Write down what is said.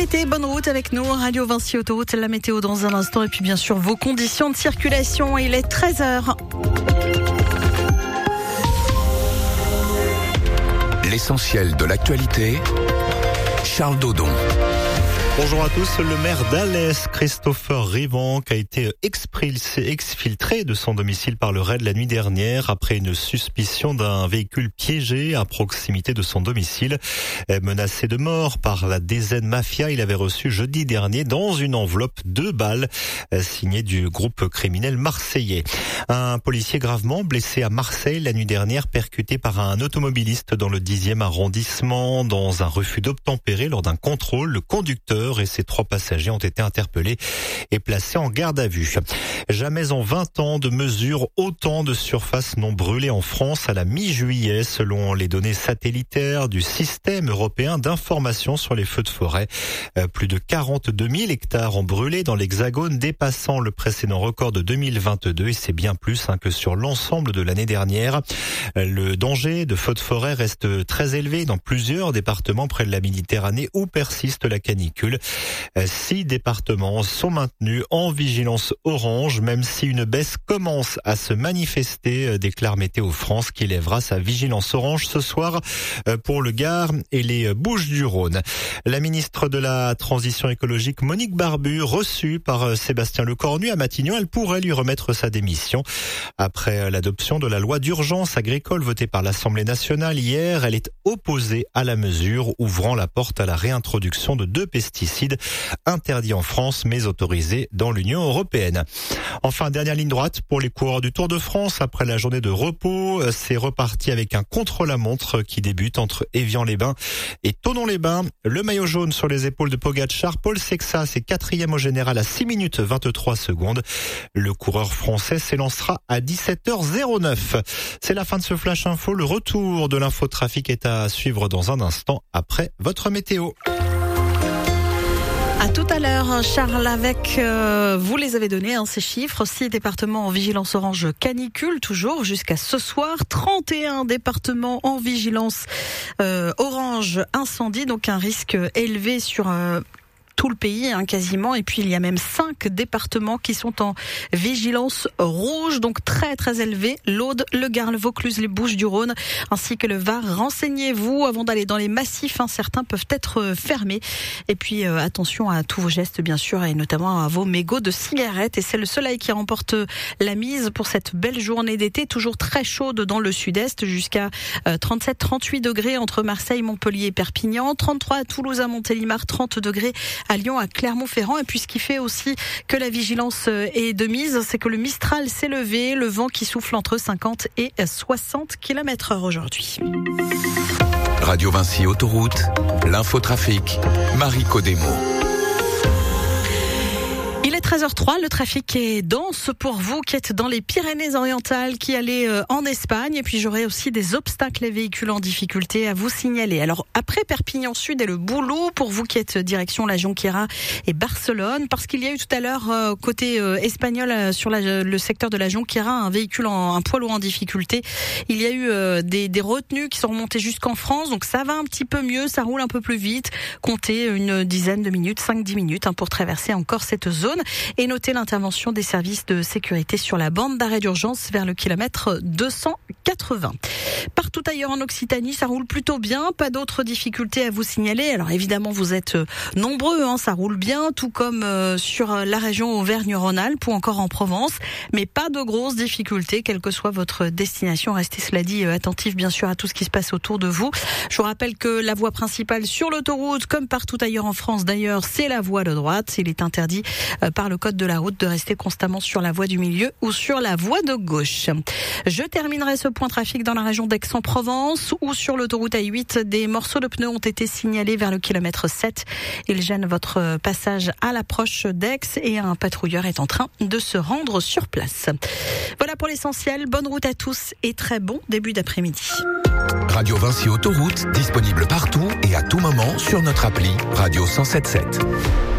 été, bonne route avec nous, Radio Vinci Autoroute, la météo dans un instant et puis bien sûr vos conditions de circulation. Il est 13h. L'essentiel de l'actualité, Charles Dodon. Bonjour à tous. Le maire d'Alès, Christopher Rivanc, a été exfiltré de son domicile par le raid la nuit dernière après une suspicion d'un véhicule piégé à proximité de son domicile. Menacé de mort par la DZ Mafia, il avait reçu jeudi dernier dans une enveloppe 2 balles signées du groupe criminel marseillais. Un policier gravement blessé à Marseille la nuit dernière, percuté par un automobiliste dans le 10e arrondissement dans un refus d'obtempérer lors d'un contrôle. Le conducteur et ses 3 passagers ont été interpellés et placés en garde à vue. Jamais en 20 ans de mesures, autant de surfaces n'ont brûlé en France à la mi-juillet, selon les données satellitaires du système européen d'information sur les feux de forêt. Plus de 42 000 hectares ont brûlé dans l'Hexagone, dépassant le précédent record de 2022, et c'est bien plus que sur l'ensemble de l'année dernière. Le danger de feux de forêt reste très élevé dans plusieurs départements près de la Méditerranée où persiste la canicule. 6 départements sont maintenus en vigilance orange, même si une baisse commence à se manifester, déclare Météo France, qui lèvera sa vigilance orange ce soir pour le Gard et les Bouches-du-Rhône. La ministre de la Transition écologique, Monique Barbu, reçue par Sébastien Lecornu à Matignon, elle pourrait lui remettre sa démission. Après l'adoption de la loi d'urgence agricole votée par l'Assemblée nationale hier, elle est opposée à la mesure, ouvrant la porte à la réintroduction de 2 pesticides interdits en France mais autorisés dans l'Union européenne. Enfin, dernière ligne droite pour les coureurs du Tour de France. Après la journée de repos, c'est reparti avec un contre-la-montre qui débute entre Évian-les-Bains et Thonon-les-Bains. Le maillot jaune sur les épaules de Pogacar. Paul Sexas est 4e au général à 6 minutes 23 secondes. Le coureur français s'élancera à 17h09. C'est la fin de ce Flash Info. Le retour de l'infotrafic est à suivre dans un instant après votre météo. À tout à l'heure, Charles, avec, vous les avez donnés, ces chiffres, 6 départements en vigilance orange canicule, toujours jusqu'à ce soir, 31 départements en vigilance orange incendie, donc un risque élevé sur tout le pays, quasiment. Et puis il y a même 5 départements qui sont en vigilance rouge, donc très très élevé. l'Aude, le Gard, le Vaucluse, les Bouches-du-Rhône, ainsi que le Var. Renseignez-vous avant d'aller dans les massifs, certains peuvent être fermés. Et puis attention à tous vos gestes, bien sûr, et notamment à vos mégots de cigarettes. Et c'est le soleil qui remporte la mise pour cette belle journée d'été, toujours très chaude dans le sud-est, jusqu'à 37-38 degrés entre Marseille, Montpellier et Perpignan, 33 à Toulouse, à Montélimar, 30 degrés à Lyon, à Clermont-Ferrand. Et puis ce qui fait aussi que la vigilance est de mise, c'est que le Mistral s'est levé, le vent qui souffle entre 50 et 60 km/h aujourd'hui. Radio Vinci Autoroute, l'infotrafic, Marie Codemo. Il est 13h03, le trafic est dense pour vous qui êtes dans les Pyrénées-Orientales, qui allez en Espagne. Et puis j'aurai aussi des obstacles et véhicules en difficulté à vous signaler. Alors après Perpignan Sud et le Boulot, pour vous qui êtes direction la Jonquera et Barcelone, parce qu'il y a eu tout à l'heure côté espagnol sur le secteur de la Jonquera un véhicule, un poids lourd en difficulté. Il y a eu des retenues qui sont remontées jusqu'en France, donc ça va un petit peu mieux, ça roule un peu plus vite. Comptez une dizaine de minutes, 5-10 minutes pour traverser encore cette zone. Et notez l'intervention des services de sécurité sur la bande d'arrêt d'urgence vers le kilomètre 280. Partout ailleurs en Occitanie, ça roule plutôt bien, pas d'autres difficultés à vous signaler. Alors évidemment, vous êtes nombreux, ça roule bien, tout comme sur la région Auvergne-Rhône-Alpes ou encore en Provence, mais pas de grosses difficultés, quelle que soit votre destination. Restez, cela dit, attentifs bien sûr à tout ce qui se passe autour de vous. Je vous rappelle que la voie principale sur l'autoroute, comme partout ailleurs en France d'ailleurs, c'est la voie de droite. Il est interdit par le code de la route de rester constamment sur la voie du milieu ou sur la voie de gauche. Je terminerai ce point trafic dans la région d'Aix-en-Provence où sur l'autoroute A8, des morceaux de pneus ont été signalés vers le kilomètre 7. Ils gênent votre passage à l'approche d'Aix et un patrouilleur est en train de se rendre sur place. Voilà pour l'essentiel. Bonne route à tous et très bon début d'après-midi. Radio Vinci Autoroute, disponible partout et à tout moment sur notre appli Radio 107.7.